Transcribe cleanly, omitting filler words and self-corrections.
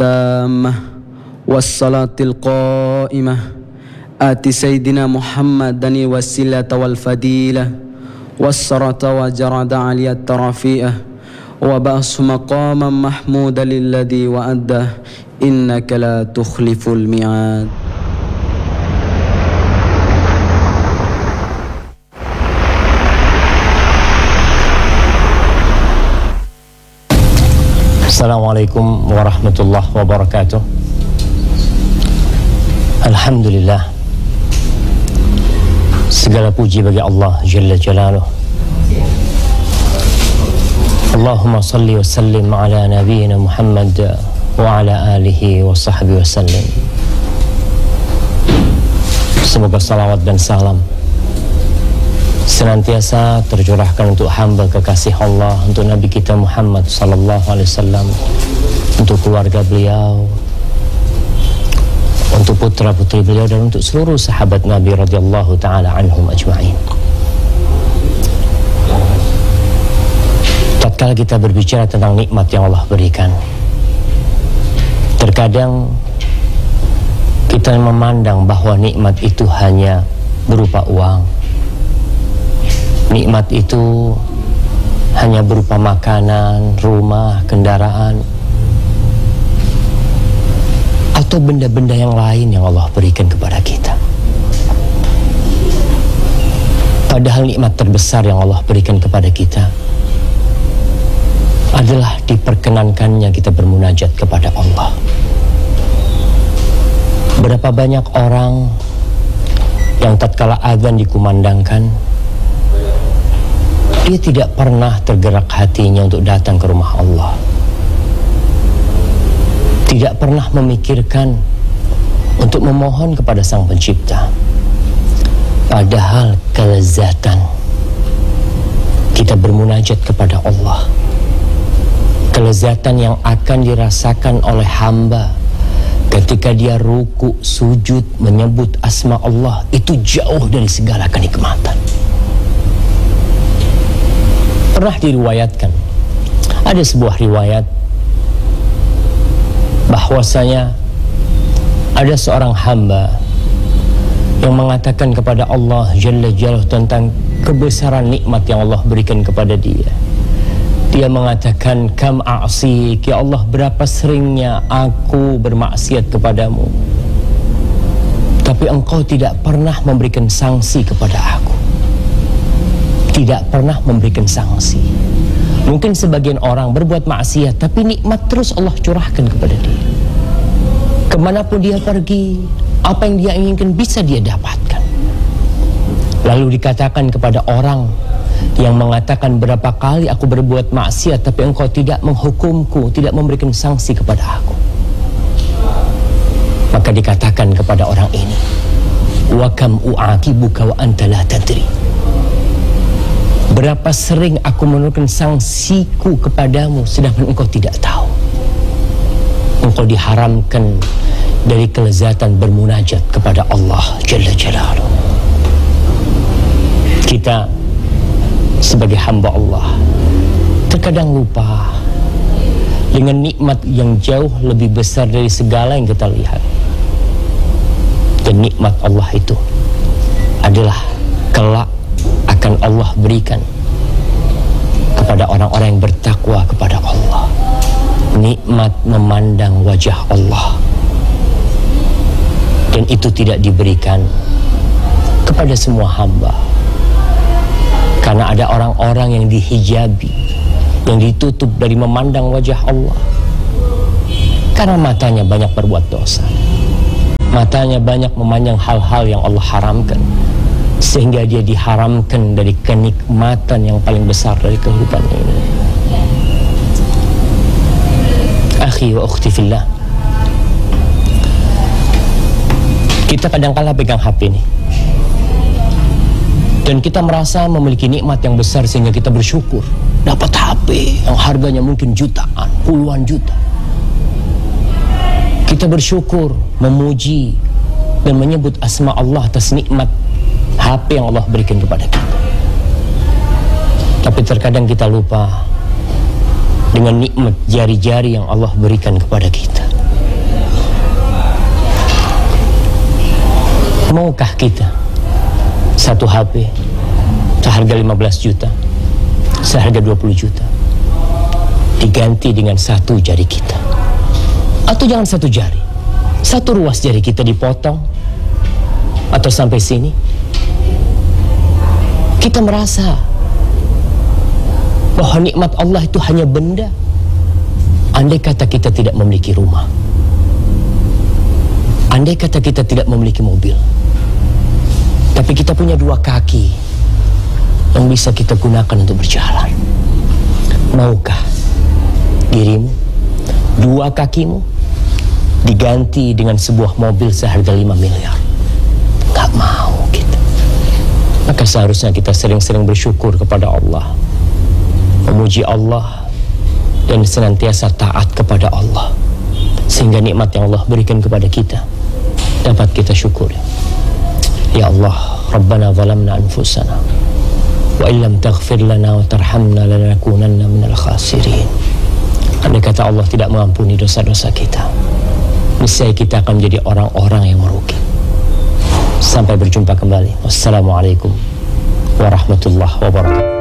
التامة والصلاة القائمة آت سيدنا محمد الوسيلة والفضيلة والصلاة وجرد علي الترفيئة وبأس مقاما محمودا للذي وأده إنك لا تخلف الميعاد. Assalamualaikum warahmatullahi wabarakatuh. Alhamdulillah, segala puji bagi Allah Jalla Jalaluh. Allahumma salli wa sallim ala nabiyyina Muhammad wa ala alihi wa sahbihi wa sallim. Semoga salawat dan salam senantiasa tercurahkan untuk hamba kekasih Allah, untuk Nabi kita Muhammad sallallahu alaihi wasallam, untuk keluarga beliau, untuk putra-putri beliau, dan untuk seluruh sahabat Nabi radhiyallahu taala anhum ajma'in. Tatkala kita berbicara tentang nikmat yang Allah berikan, terkadang kita memandang bahwa nikmat itu hanya berupa uang. Nikmat itu hanya berupa makanan, rumah, kendaraan, atau benda-benda yang lain yang Allah berikan kepada kita. Padahal nikmat terbesar yang Allah berikan kepada kita adalah diperkenankannya kita bermunajat kepada Allah. Berapa banyak orang yang tatkala azan dikumandangkan, dia tidak pernah tergerak hatinya untuk datang ke rumah Allah. Tidak pernah memikirkan untuk memohon kepada Sang Pencipta. Padahal kelezatan kita bermunajat kepada Allah, kelezatan yang akan dirasakan oleh hamba ketika dia ruku, sujud, menyebut asma Allah, itu jauh dari segala kenikmatan. Pernah diriwayatkan, ada sebuah riwayat bahwasanya ada seorang hamba yang mengatakan kepada Allah Jalla Jalaluhu tentang kebesaran nikmat yang Allah berikan kepada dia. Dia mengatakan, kam a'sik, ya Allah, berapa seringnya aku bermaksiat kepadamu, tapi engkau tidak pernah memberikan sanksi kepada aku, tidak pernah memberikan sanksi. Mungkin sebagian orang berbuat maksiat, tapi nikmat terus Allah curahkan kepada dia. Kemanapun dia pergi, apa yang dia inginkan bisa dia dapatkan. Lalu dikatakan kepada orang yang mengatakan, berapa kali aku berbuat maksiat, tapi engkau tidak menghukumku, tidak memberikan sanksi kepada aku. Maka dikatakan kepada orang ini, wa kam u'aqibuka wa anta la tadri. Berapa sering aku menurunkan sanksiku kepadamu sedangkan engkau tidak tahu. Engkau diharamkan dari kelezatan bermunajat kepada Allah Jalla Jalaluhu. Kita sebagai hamba Allah terkadang lupa dengan nikmat yang jauh lebih besar dari segala yang kita lihat. Dan nikmat Allah itu adalah kelak akan Allah berikan kepada orang-orang yang bertakwa kepada Allah. Nikmat memandang wajah Allah, dan itu tidak diberikan kepada semua hamba, karena ada orang-orang yang dihijabi, yang ditutup dari memandang wajah Allah, karena matanya banyak berbuat dosa, matanya banyak memandang hal-hal yang Allah haramkan, sehingga dia diharamkan dari kenikmatan yang paling besar dari kehidupan ini. Akhi wa ukhti fillah, kita kadang-kala pegang HP nih, dan kita merasa memiliki nikmat yang besar sehingga kita bersyukur dapat HP yang harganya mungkin jutaan, puluhan juta. Kita bersyukur, memuji dan menyebut asma Allah atas nikmat HP yang Allah berikan kepada kita. Tapi terkadang kita lupa dengan nikmat jari-jari yang Allah berikan kepada kita. Sudahkah kita satu HP seharga 15 juta, seharga 20 juta diganti dengan satu jari kita? Atau jangan satu jari, satu ruas jari kita dipotong, atau sampai sini kita merasa bahwa nikmat Allah itu hanya benda. Andai kata kita tidak memiliki rumah, andai kata kita tidak memiliki mobil, tapi kita punya dua kaki yang bisa kita gunakan untuk berjalan, maukah dirimu dua kakimu diganti dengan sebuah mobil seharga 5 miliar? Gak mau kita. Maka seharusnya kita sering-sering bersyukur kepada Allah, memuji Allah, dan senantiasa taat kepada Allah, sehingga nikmat yang Allah berikan kepada kita dapat kita syukuri. Ya Allah, Rabbana zalamna anfusana wa illam taghfir lana wa tarhamna lanakunanna minal khasirin. Andai kata Allah tidak mengampuni dosa-dosa kita, niscaya kita akan menjadi orang-orang yang merugi. Sampai berjumpa kembali. Wassalamualaikum warahmatullahi wabarakatuh.